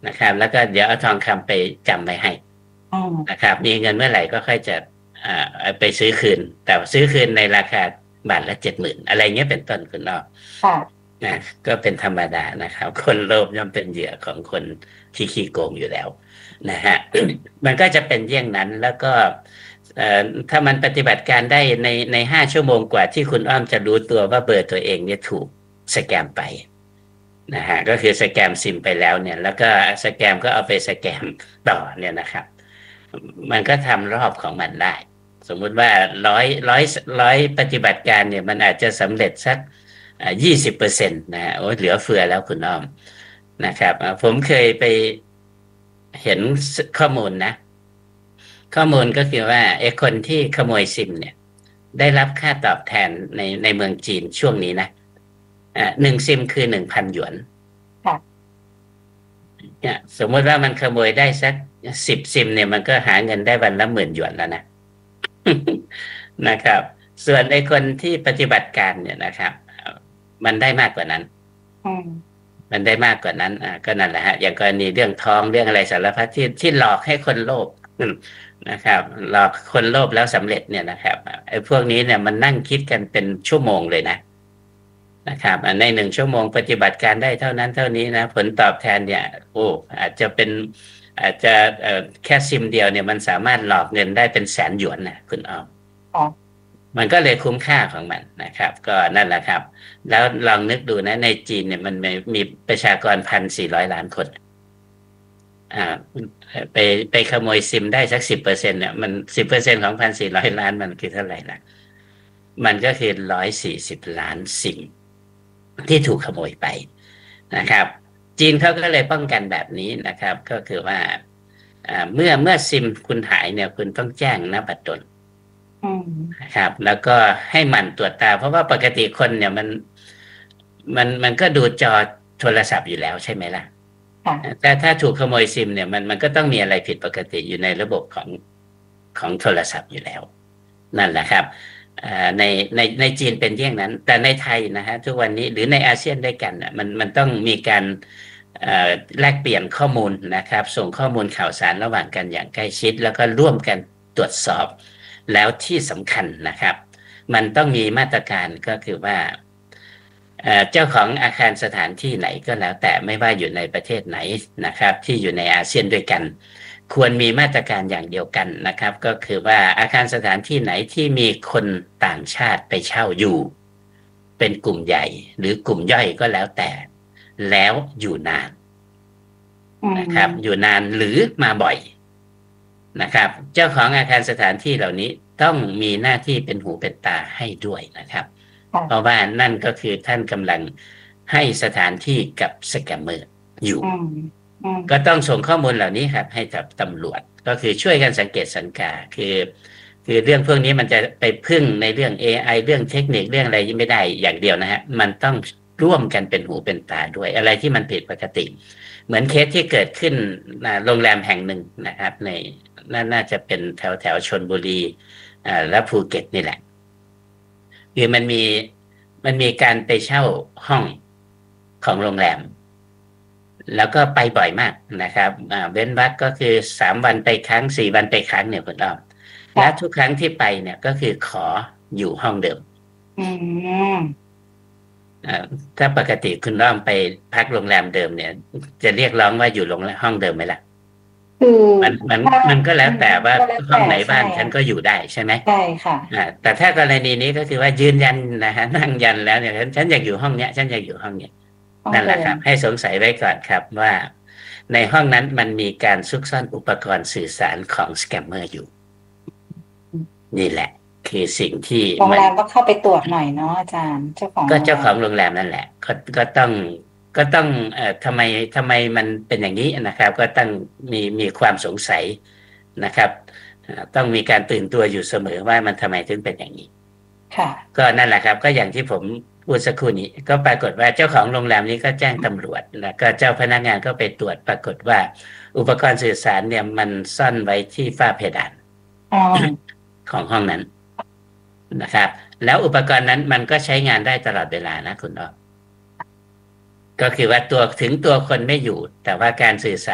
นะครับแล้วก็เดี๋ยวเอาทองคำไปจำไว้ให้อืมนะครับมีเงินเมื่อไหร่ก็ค่อยจะเอาไปซื้อคืนแต่ซื้อคืนในราคาบาทละ70,000อะไรเงี้ยเป็นต้นคุณนอกค่ะนะก็เป็นธรรมดานะครับคนโลภย่อมเป็นเหยื่อของคนที่ขี้โกงอยู่แล้วนะฮะมันก็จะเป็นเยี่ยงนั้นแล้วก็ถ้ามันปฏิบัติการได้ใน5 ชั่วโมงกว่าที่คุณอ้อมจะรู้ตัวว่าเบอร์ตัวเองเนี่ยถูกสแกมไปนะฮะก็คือสแกมซิมไปแล้วเนี่ยแล้วก็สแกมก็เอาไปสแกมต่อเนี่ยนะครับมันก็ทำรอบของมันได้สมมุติว่าร้อยปฏิบัติการเนี่ยมันอาจจะสำเร็จสัก20%นะฮะโอ้เหลือเฟือแล้วคุณอ้อมนะครับผมเคยไปเห็นข้อมูลนะข้อมูลก็คือว่าไอ้คนที่ขโมยซิมเนี่ยได้รับค่าตอบแทนในเมืองจีนช่วงนี้นะ1 ซิมคือ1,000 หยวนค่ะเนี่ยสมมติว่ามันขโมยได้สัก10 ซิมเนี่ยมันก็หาเงินได้วันละ10,000 หยวนแล้วนะนะครับส่วนไอ้คนที่ปฏิบัติการเนี่ยนะครับมันได้มากกว่านั้นอืมมันได้มากกว่านั้นก็นั่นแหละฮะอย่างกรณีเรื่องทองเรื่องอะไรสารพัดที่หลอกให้คนโลภนะครับหลอกคนโลภแล้วสำเร็จเนี่ยนะครับไอ้พวกนี้เนี่ยมันนั่งคิดกันเป็นชั่วโมงเลยนะครับใน1 ชั่วโมงปฏิบัติการได้เท่านั้นเท่านี้นะผลตอบแทนเนี่ยโอ้อาจจะเป็นอาจจะแค่ซิมเดียวเนี่ยมันสามารถหลอกเงินได้เป็นแสนหยวนนะคุณอ้อมค่ะมันก็เลยคุ้มค่าของมันนะครับก็นั่นแหละครับแล้วลองนึกดูนะในจีนเนี่ยมันมีประชากร1,400 ล้านคนอ่าไปไปขโมยซิมได้สัก10%เนี่ยมัน10%ของ1,400 ล้านมันคือเท่าไหร่ล่ะมันก็คือ140 ล้านซิมที่ถูกขโมยไปนะครับจีนเขาก็เลยป้องกันแบบนี้นะครับก็คือว่าเมื่อซิมคุณหายเนี่ยคุณต้องแจ้งนะบัดดลอืมนะครับแล้วก็ให้หมั่นตรวจตาเพราะว่าปกติคนเนี่ยมันก็ดูจอโทรศัพท์อยู่แล้วใช่ไหมล่ะค่ะแต่ถ้าถูกขโมยซิมเนี่ยมันก็ต้องมีอะไรผิดปกติอยู่ในระบบของโทรศัพท์อยู่แล้วนั่นแหละครับในจีนเป็นเยี่ยงนั้นแต่ในไทยนะฮะทุกวันนี้หรือในอาเซียนด้วยกันน่ะมันต้องมีการแลกเปลี่ยนข้อมูลนะครับส่งข้อมูลข่าวสารระหว่างกันอย่างใกล้ชิดแล้วก็ร่วมกันตรวจสอบแล้วที่สำคัญนะครับมันต้องมีมาตรการก็คือว่าเจ้าของอาคารสถานที่ไหนก็แล้วแต่ไม่ว่าอยู่ในประเทศไหนนะครับที่อยู่ในอาเซียนด้วยกันควรมีมาตรการอย่างเดียวกันนะครับก็คือว่าอาคารสถานที่ไหนที่มีคนต่างชาติไปเช่าอยู่เป็นกลุ่มใหญ่หรือกลุ่มย่อยก็แล้วแต่แล้วอยู่นานอืนะครับอยู่มนานหรือมาบ่อยนะครับเจ้าของอาคารสถานที่เหล่านี้ต้องมีหน้าที่เป็นหูเป็นตาให้ด้วยนะครับเพราะค่ะว่านั่นก็คือท่านกำลังให้สถานที่กับสแกมเมอร์อยู่อืมอืมก็ต้องส่งข้อมูลเหล่านี้ครับให้กับตำรวจก็คือช่วยกันสังเกตสังกาคือเรื่องพวกนี้มันจะไปพึ่งในเรื่อง AI เรื่องเทคนิคเรื่องอะไรไม่ได้อย่างเดียวนะฮะมันต้องร่วมกันเป็นหูเป็นตาด้วยอะไรที่มันผิดปกติเหมือนเคสที่เกิดขึ้นโรงแรมแห่งหนึ่งนะครับในน่าจะเป็นแถวชลบุรีและภูเก็ตนี่แหละคือมันมีการไปเช่าห้องของโรงแรมแล้วก็ไปบ่อยมากนะครับเว้นวรรคก็คือ3 วันไปครั้ง4 วันไปครั้งเนี่ยคุณอ้อมและทุกค่ะครั้งที่ไปเนี่ยก็คือขออยู่ห้องเดิมอืมอ่าถ้าปกติคุณอ้อมไปพักโรงแรมเดิมเนี่ยจะเรียกร้องว่าอยู่ห้องเดิมไหมล่ะคือมันถ้ามันก็แล้วแต่ว่าก็แล้วแต่ห้องไหนใช่บ้านฉันก็อยู่ได้ใช่ไหมใช่ค่ะแต่ถ้ากรณีนี้ก็คือว่ายืนยันนะฮะนั่งยันแล้วเนี่ยฉันอยากอยู่ห้องเนี้ยฉันอยากอยู่ห้องเนี้ยต้องเดินนั่นแหละครับให้สงสัยไว้ก่อนครับว่าในห้องนั้นมันมีการซุกซ่อนอุปกรณ์สื่อสารของสแกมเมอร์อยู่นี่แหละคือสิ่งที่โรงมันแรมก็เข้าไปตรวจหน่อยเนาะอาจารย์เจ้าของก็โรงแรมเจ้าของโรงแรมนั่นแหละก็ต้องทำไมมันเป็นอย่างนี้นะครับก็ต้องมีความสงสัยนะครับต้องมีการตื่นตัวอยู่เสมอว่ามันทำไมถึงเป็นอย่างนี้ค่ะก็นั่นแหละครับก็อย่างที่ผมพูดสักครู่นี้ก็ปรากฏว่าเจ้าของโรงแรมนี้ก็แจ้งตำรวจแล้วก็เจ้าพนักงานก็ไปตรวจปรากฏว่าอุปกรณ์สื่อสารเนี่ยมันซ่อนไว้ที่ฝ้าเพดานอ๋อของห้องนั้นนะครับแล้วอุปกรณ์นั้นมันก็ใช้งานได้ตลอดเวลานะคุณอ้อก็คือว่าถึงตัวคนไม่อยู่แต่ว่าการสื่อสาร